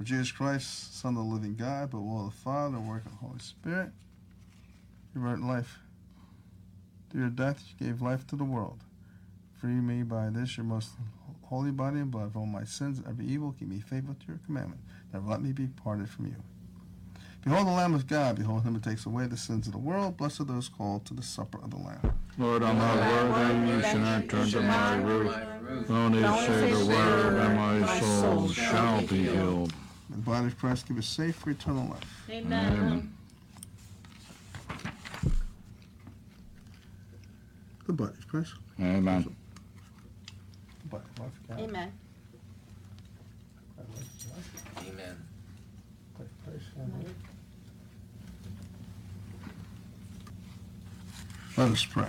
Jesus Christ, Son of the living God, but will of the Father, work of the Holy Spirit. You brought life. Through your death, you gave life to the world. Free me by this, your most holy body and blood, of all my sins and every evil. Keep me faithful to your commandment. Never let me be parted from you. Behold the Lamb of God. Behold him who takes away the sins of the world. Blessed are those called to the supper of the Lamb. Lord, I'm not worthy you should enter into my roof. Only say the word, and my soul shall be healed. May the body of Christ give us safe for eternal life. Amen. The body of Christ. Amen. The body of life. God. Amen. Amen. Let us pray.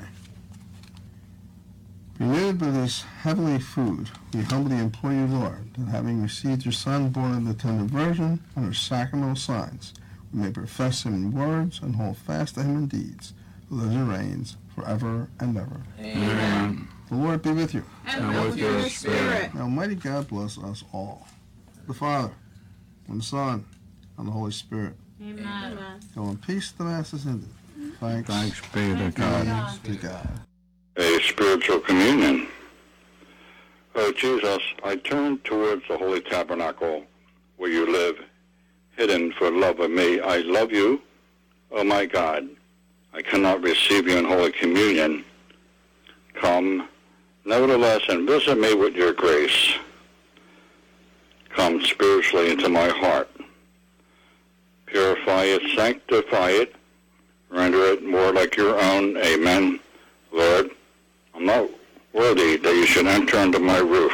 Renewed by this heavenly food, we humbly implore you, Lord, that having received your Son, born of the tender Virgin, under sacramental signs, we may profess him in words and hold fast to him in deeds, who lives and reigns forever and ever. Amen. The Lord be with you. And with your spirit. May Almighty God bless us all, the Father, and the Son, and the Holy Spirit. Amen. Go in peace, the Mass is ended. Thanks be to God. Thanks to God. A spiritual communion. Oh, Jesus, I turn towards the Holy Tabernacle where you live, hidden for love of me. I love you, oh my God. I cannot receive you in Holy Communion. Come, nevertheless, and visit me with your grace. Come spiritually into my heart. Purify it, sanctify it, render it more like your own. Amen. Lord, I'm not worthy that you should enter under my roof,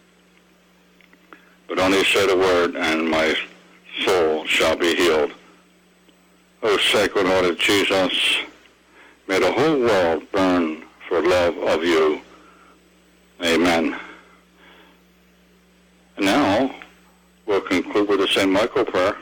but only say the word, and my soul shall be healed. O Sacred Heart of Jesus, may the whole world burn for love of you. Amen. And now, we'll conclude with the St. Michael prayer.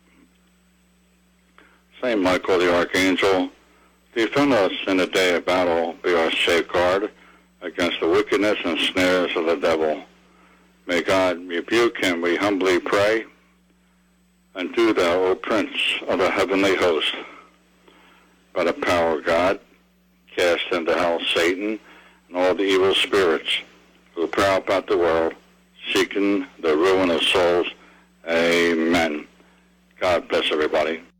St. Michael the Archangel, defend us in the day of battle, be our safeguard against the wickedness and snares of the devil. May God rebuke him, we humbly pray. And do thou, O Prince of the heavenly host, by the power of God, cast into hell Satan and all the evil spirits who prowl about the world, seeking the ruin of souls. Amen. God bless everybody.